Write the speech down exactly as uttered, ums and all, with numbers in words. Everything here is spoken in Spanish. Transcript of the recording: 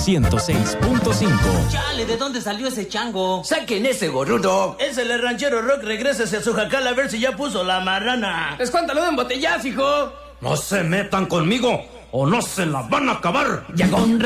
ciento seis punto cinco. Chale, ¿de dónde salió ese chango? ¡Saquen ese gorrudo! Es el ranchero Rock, regrésese a su jacal a ver si ya puso la marrana. Escuántalo de embotellazo, hijo. No se metan conmigo o no se la van a acabar. Llegó un